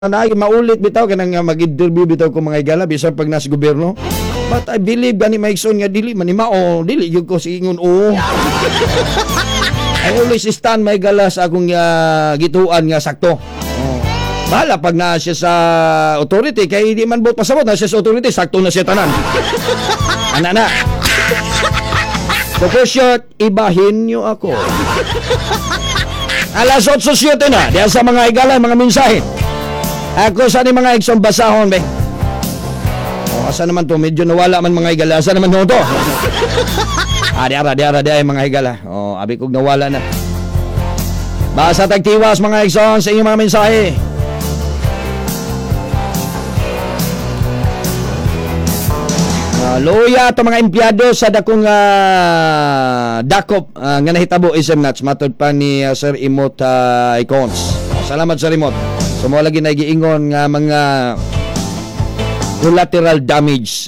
maulit bitaw kanang mag-interview bitaw ko mga igala bisan pag nasa gobyerno. But I believe gani maigsoon nga dili man ni mao, dili gyud ko siingon oo. I always stand may igala sa akong gituan nga sakto. Bahala pag na siya sa authority kay di man bot pasabot na siya sa authority sakto na siya tanan. Ana. So short, ibahin niyo ako. Alas 8:07 na, diyan sa mga igala mga mensahe. Ako sa ni mga igsong basahon be. Asa naman to, medyo nawala man mga igala. Asa naman to? Diara mga igala. Abi kog nawala na. Basa tagtiwas mga igsoon sa inyong mga mensahe. Loya to mga empleyado sa dakong dakop nga nahitabo isem nuts matod pa ni Sir Imot Icons. Salamat Sir Imot. So mo lagi nagiingon nga mga collateral damage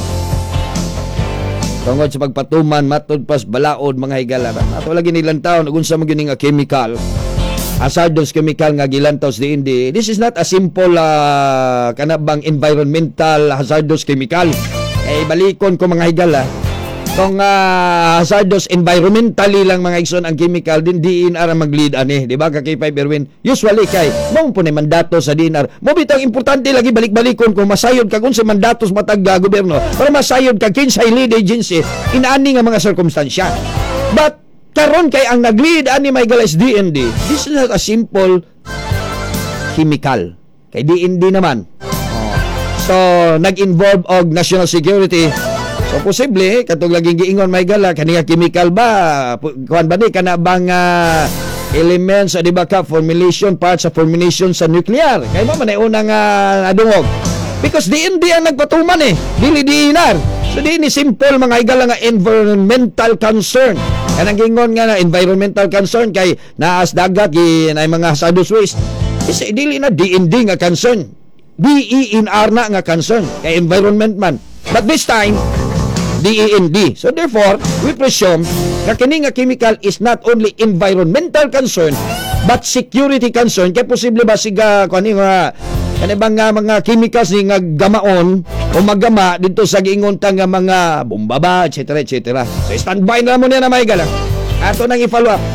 tungod sa pagpatuman matod pas balaod mga higala. Ato lagi nilang taon unsa man gyud nga chemical. Hazardous chemical nga gilantaw sa DND. This is not a simple kanabang environmental hazardous chemical. Balikon ko mga higala. Kung hazardous environmentally lang mga igsoon ang chemical din diin ara mag-lead ani, di ba ka K5 Erwin? Usually kay mong po ni mandato sa DNR. Mo bitang importante lagi balik-balikon kung masayod ka kung sa mandatos matag gobyerno para masayod ka kinsay lead agency inaani nga mga sirkumstansya. But karon kay ang nag-lead ani may galas DND. This is not a simple chemical. Kay DND naman. So nag-involve og national security. So posible katong laging giingon may gala kaniya chemical ba kuan ba ni kana bang elements di ba ka formulation parts sa formulation sa nuclear kay mo man ay unang adungog because DND ang nagpatuman dili DNR. So di ni simple mga igala nga environmental concern kanang gingon nga na environmental concern kay naas dagat ay mga hazardous waste is dili na DND nga concern DENR na nga concern kay environment man but this time DEND. So therefore, we presume na kini nga chemical is not only environmental concern but security concern. Kaya posible ba siga kani nga kanibang mga chemicals ni nga gamaon o magama dito sa giingon ta nga mga bomba ba, etc. So standby na mo niya na may galang. Ato nang i-follow up.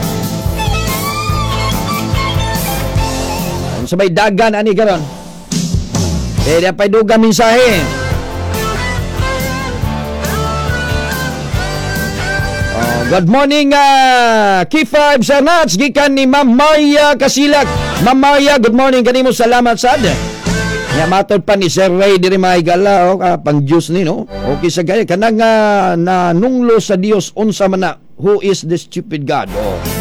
Sabay dagan ani garon. Kaya pa'y duga mensahe. Good morning, K5 sa Nats, gikan ni Ma'am Maya Kasilak. Ma'am Maya, good morning, kanimo salamat sad. Nga matod pa ni Sir Ray diri maigala pang Diyos ni no. Okay sa gaya kanang nanunglo sa Dios unsa man na who is the stupid God.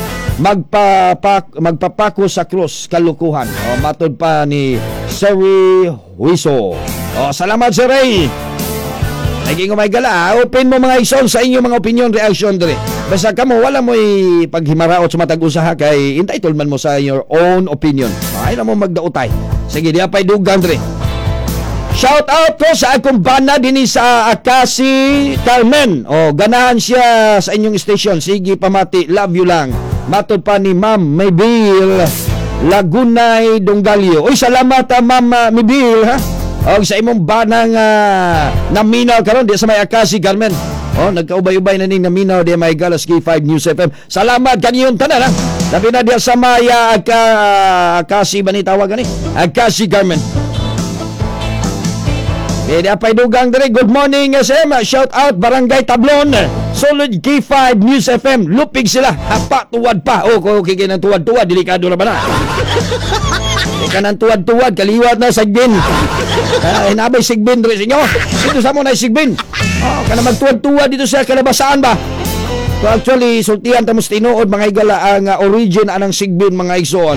Magpapako sa krus kalukuhan. Matod pa ni Sir Huiso. Salamat Sir Ray. Naging may gala, open mo mga ison sa inyong mga opinion, reaction dire. Basta kamo wala mo paghimaraot sa matag usaha kay entitled man mo sa your own opinion. Ay na mo magdautay. Sige, di apay dugang dire. Shout out ko sa akong bana dinhi sa Akasi Carmen. Ganahan siya sa inyong station. Sige, pamati, love you lang. Matod pa ni Ma'am Maybil Lagunay Donggalio. Uy, salamat Ma'am Maybil ha. Sa imong banang naminaw karon di sa may Akasi Carmen. Nagkaubay-ubay na ning naminaw di may Galas K5 News FM. Salamat kaniyon tanan ha. Labi na diya sa may Akasi ba ni tawag ani? Akasi Carmen. Di apay dugang dire. Good morning SM. Shout out Barangay Tablon. Solid K5 News FM. Lupig sila. Apa tuwad pa. Okay kinang tuwad-tuwad delikado na ba na? Kanang tuwad-tuwad kaliwat na sagbin. Hinabay sigbin rin sa inyo. Dito sa mo na sigbin. Kanang magtuwad-tuwad dito sa kalabasaan ba? So actually, sultihan tamos tinuod mga igala ang origin anang sigbin mga igsoon.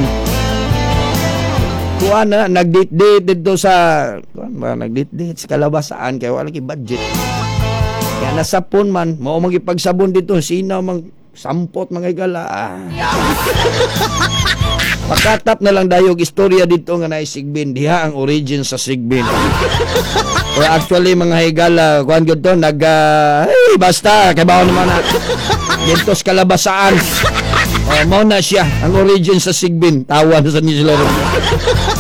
Kuan na nagdate-date dito sa nagdate-date sa kalabasaan kaya wala ki budget. Kaya nasapon man, mao magipagsabon dito sino mang sampot mga igala. Pakatap na lang dayog istorya dito nga na sigbin diha ang origin sa sigbin. Or actually mga higala kuan gud to basta kay bawo naman na dito sa kalabasaan. Mao na siya ang origin sa sigbin. Tawan sa ni sila.